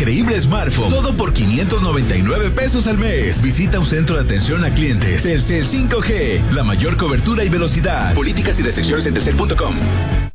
increíble smartphone. Todo por 599 pesos al mes. Visita un centro de atención a clientes. Telcel 5G, la mayor cobertura y velocidad. Políticas y restricciones en telcel.com.